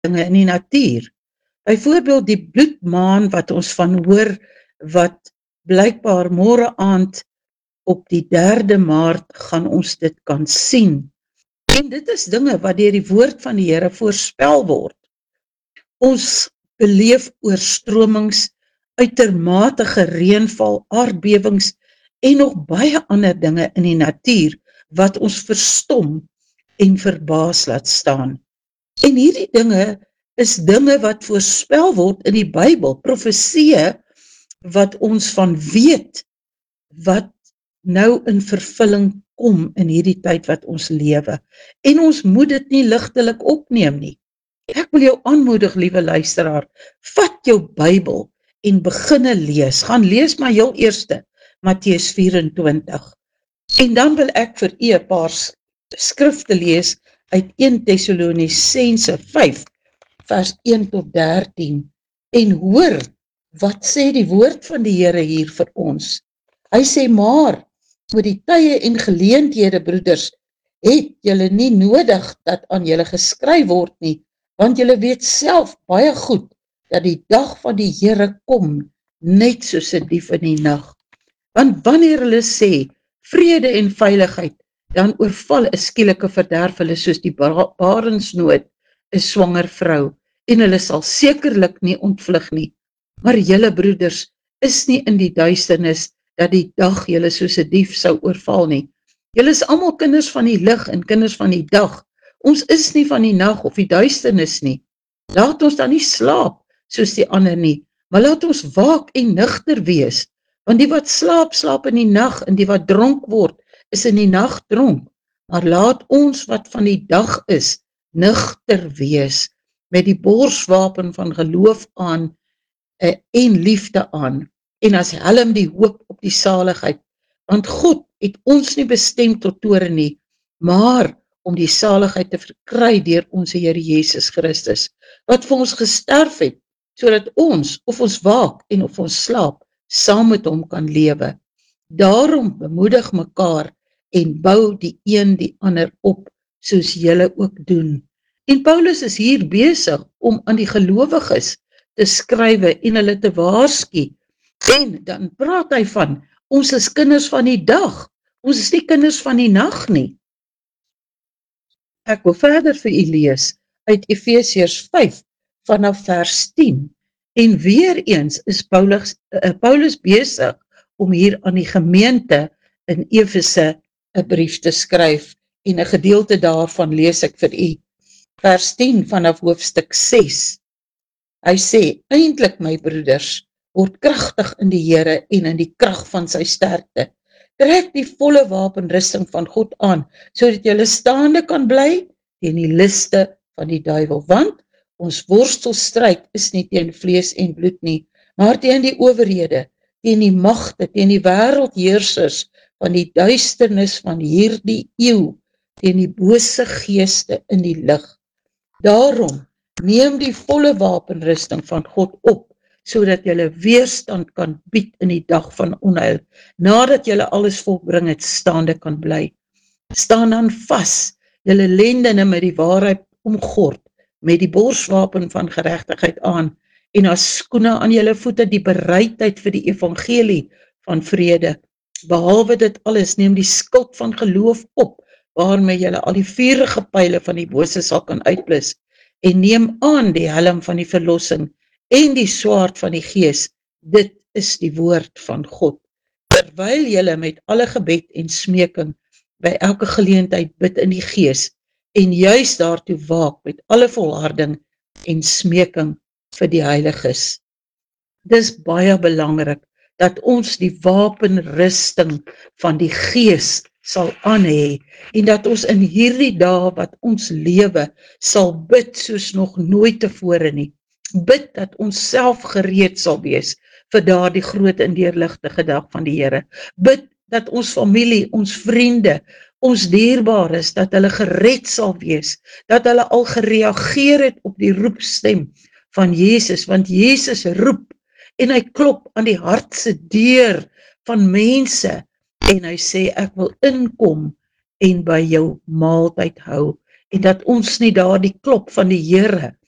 dinge in die natuur. Byvoorbeeld die bloedmaan wat ons van hoor, wat blykbaar môre aand op die 3de Maart gaan ons dit kan sien. En dit is dinge wat deur die woord van die Here voorspel word. Ons beleef oorstromings, uitermate reënval, aardbewings en nog baie ander dinge in die natuur wat ons verstom en verbaas laat staan. En hierdie dinge is dinge wat voorspel word in die Bybel, profesieë wat ons van weet, wat nou in vervulling kom in hierdie tyd wat ons lewe. En ons moet dit nie ligtelik opneem nie. Ek wil jou aanmoedig, liewe luisteraar, vat jou Bybel en beginne lees. Gaan lees maar heel eerste, Matteus 24. En dan wil ek vir u 'n paar skrifte lees uit 1 Tessalonisense 5, vers 1 tot 13. En hoor, wat sê die woord van die Here hier vir ons? Hy sê, maar, met die tye en geleenthede, broeders, het julle nie nodig dat aan julle geskryf word nie, want julle weet self baie goed, dat die dag van die Here kom, net soos 'n dief in die nag. Want wanneer hulle sê, vrede en veiligheid, dan oorval 'n skielike verderf hulle soos die barensnood 'n swanger vrou, en hulle sal sekerlik nie ontvlug nie. Maar julle broeders, is nie in die duisternis, dat die dag julle soos 'n dief sou oorval nie. Julle is almal kinders van die lig en kinders van die dag. Ons is nie van die nag of die duisternis nie. Laat ons dan nie slaap, soos die ander nie, maar laat ons waak en nugter wees. Want die wat slaap, slaap in die nag, en die wat dronk word, is in die nag dronk. Maar laat ons wat van die dag is, nugter wees, met die borswapen van geloof aan, en liefde aan, en as helm die hoop op die saligheid. Want God het ons nie bestem tot toorn nie, maar om die saligheid te verkry deur ons Here Jesus Christus, wat vir ons gesterf het, sodat ons, of ons waak en of ons slaap, saam met hom kan lewe. Daarom bemoedig mekaar en bou die een die ander op, soos julle ook doen. En Paulus is hier besig om aan die gelowiges te skrywe en hulle te waarsku. En dan praat hy van, ons is kinders van die dag, ons is nie kinders van die nag nie. Ek wil verder vir u lees uit Efesiërs 5 vanaf vers 10. En weer eens is Paulus besig om hier aan die gemeente in Efese 'n brief te skryf, en 'n gedeelte daarvan lees ek vir u. Vers 10 vanaf hoofstuk 6. Hy sê, eintlik my broeders, word kragtig in die Here en in die krag van sy sterkte. Trek die volle wapenrusting van God aan, sodat julle staande kan bly teen die liste van die duiwel, want ons worstelstryd is nie teen vlees en bloed nie, maar teen die owerhede, teen die magte, teen die wêreldheersers van die duisternis van hierdie eeu, teen die bose geeste in die lig. Daarom, neem die volle wapenrusting van God op, sodat julle weerstand kan bied in die dag van onheil, nadat julle alles volbring het, staande kan bly. Staan dan vas, julle lendene met die waarheid omgord, met die borswapen van geregtigheid aan, en as skoene aan julle voete die bereidheid vir die evangelie van vrede. Behalwe dit alles, neem die skild van geloof op, waarmee julle al die vuurige pyle van die bose sal kan uitblus, en neem aan die helm van die verlossing, en die swaard van die gees, dit is die woord van God. Terwyl julle met alle gebed en smeking, by elke geleentheid bid in die gees, en juis daartoe waak met alle volharding en smeking vir die heiliges. Dis baie belangrik, dat ons die wapenrusting van die gees sal aan hê, en dat ons in hierdie dae wat ons lewe, sal bid soos nog nooit tevore nie. Bid dat ons self gereed sal wees vir daardie groot en deurligtige dag van die Here. Bid dat ons familie, ons vriende, ons dierbares, dat hulle gered sal wees, dat hulle al gereageer het op die roepstem van Jesus, want Jesus roep, en hy klop aan die hartse deur van mense, en hy sê, ek wil inkom en by jou maaltyd hou, en dat ons nie daar die klop van die Here